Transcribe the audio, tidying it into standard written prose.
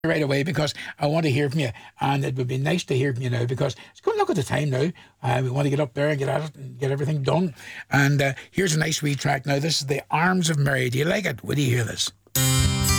right away because I want to hear from you, and it would be nice to hear from you now because it's going to look at the time now. We want to get up there and get at it and get everything done. And here's a nice wee track now. This is The Arms of Mary. Do you like it? Would you hear this?